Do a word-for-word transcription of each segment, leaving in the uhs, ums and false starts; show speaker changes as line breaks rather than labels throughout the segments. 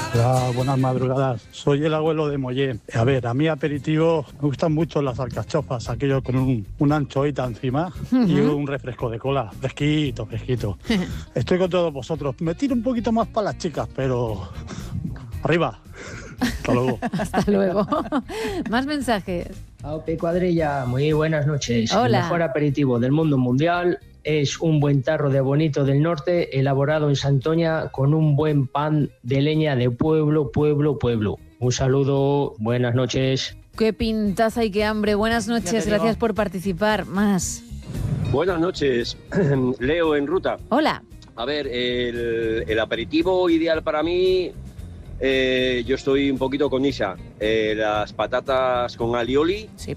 Hola, buenas madrugadas. Soy el abuelo de Mollé. A ver, a mí aperitivo me gustan mucho las alcachofas, aquello con un, una anchoita encima uh-huh. y un refresco de cola, fresquito, fresquito. Estoy con todos vosotros. Me tiro un poquito más para las chicas, pero arriba. Hasta luego.
Hasta luego. Más mensajes.
Aupe Cuadrilla, muy buenas noches.
Hola.
El mejor aperitivo del mundo mundial es un buen tarro de bonito del norte elaborado en Santoña con un buen pan de leña de pueblo, pueblo, pueblo. Un saludo, buenas noches.
Qué pintaza y qué hambre. Buenas noches, gracias por participar. Más.
Buenas noches, Leo en ruta.
Hola.
A ver, el, el aperitivo ideal para mí, eh, yo estoy un poquito con Isa. Eh, las patatas con alioli.
Sí.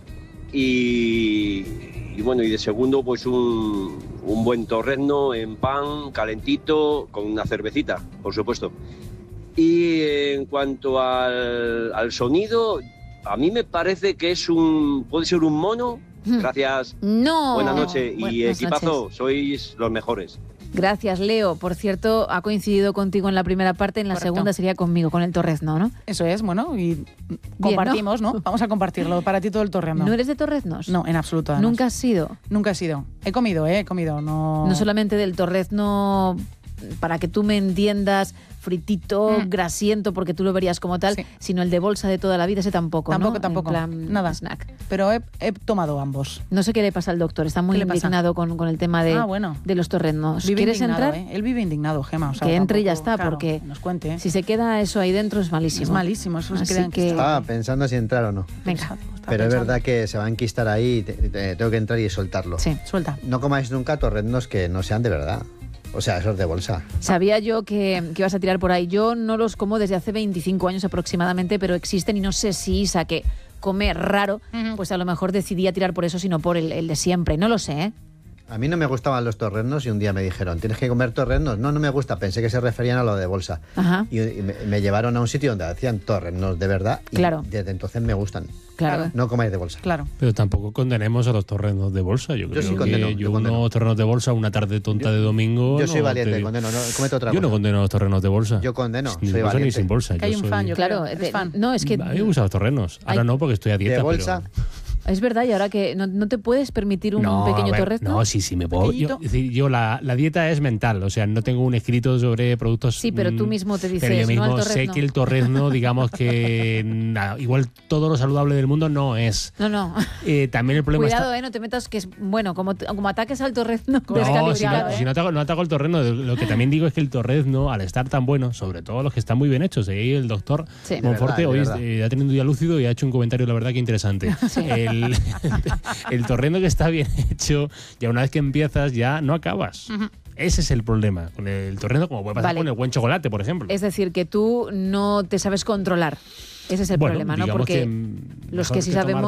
Y, y bueno, y de segundo, pues un, un buen torrezno en pan, calentito, con una cervecita, por supuesto. Y en cuanto al, al sonido, a mí me parece que es un, puede ser un mono. Gracias.
No.
Buenas noches y
Buenas
equipazo,
noches.
Sois los mejores.
Gracias, Leo. Por cierto, ha coincidido contigo en la primera parte, en la
Correcto.
segunda sería conmigo, con el torrezno, ¿no?
Eso es, bueno, y
Bien,
compartimos,
¿no?
¿no? Vamos a compartirlo. Para ti todo el torrezno.
¿No eres de torreznos?
No, en absoluto. Además.
¿Nunca has sido?
Nunca he sido. He comido, ¿eh? He comido, no...
No solamente del torrezno, para que tú me entiendas, fritito, mm. grasiento, porque tú lo verías como tal, sí. sino el de bolsa de toda la vida, ese tampoco,
Tampoco,
¿no?
tampoco,
en plan
nada.
Snack.
Pero he, he tomado ambos.
No sé qué le pasa al doctor, está muy indignado con, con el tema de,
ah, bueno.
de los torreznos.
Vive
¿Quieres entrar?
¿eh? Él vive indignado, Gema. O sea,
que entre y ya
tampoco,
está,
claro,
porque
nos cuente, ¿eh?
si se queda eso ahí dentro es malísimo.
Es malísimo, eso se queda
que...
Estaba pensando si entrar o no.
Venga.
Pero es verdad que se va a enquistar ahí y te, te, tengo que entrar y soltarlo.
Sí,
suelta.
No comáis nunca torreznos que no sean de verdad. O sea, esos de bolsa.
Sabía yo que, que ibas a tirar por ahí. Yo no los como desde hace veinticinco años aproximadamente, pero existen y no sé si Isa, que come raro, uh-huh. pues a lo mejor decidía tirar por eso, sino por el, el de siempre. No lo sé, ¿eh?
A mí no me gustaban los torreznos y un día me dijeron, ¿tienes que comer torreznos? No, no me gusta. Pensé que se referían a lo de bolsa.
Ajá.
Y, y me, me llevaron a un sitio donde hacían torreznos de verdad y
claro.
desde entonces me gustan.
Claro.
No comáis de bolsa.
Claro.
Pero tampoco condenemos a los torreznos de bolsa. Yo creo
yo sí
que
condeno,
yo,
yo
unos
condeno.
torreznos de bolsa, una tarde tonta
yo,
de domingo...
Yo soy
no,
valiente,
te...
condeno, no, comete otra
yo
cosa.
Yo no condeno los torreznos de bolsa.
Yo condeno,
ni
soy
bolsa
valiente.
ni sin bolsa.
Que hay
yo
un
soy...
fan, yo
claro,
creo.
te, no, es que...
A mí me gustan los torreznos. Ahora
hay...
no, porque estoy a dieta,
¿De bolsa?
pero...
Es verdad, y ahora que no, no te puedes permitir un
no,
pequeño
ver,
torrezno.
No, sí, sí, me puedo. Yo, es decir, yo la, la dieta es mental, o sea, no tengo un escrito sobre productos.
Sí, pero tú mismo te dices,
pero yo mismo
no al
sé que el torrezno, digamos que na, igual todo lo saludable del mundo no es.
No, no.
Eh, también el problema
Cuidado,
está...
eh, no te metas que es bueno, como, como ataques al torrezno.
No, si no,
¿eh?
si no, ataco, no ataco el torrezno. Lo que también digo es que el torrezno, al estar tan bueno, sobre todo los que están muy bien hechos, ¿eh? El doctor
sí.
Monforte hoy eh, ha tenido un día lúcido y ha hecho un comentario, la verdad, que interesante.
Sí.
El, el torrezno que está bien hecho, ya una vez que empiezas, ya no acabas. Uh-huh. Ese es el problema con el torrezno, como puede pasar
vale.
con el buen chocolate, por ejemplo.
Es decir, que tú no te sabes controlar. Ese es el
bueno,
problema, ¿no?
Porque
que los que sí que sabemos...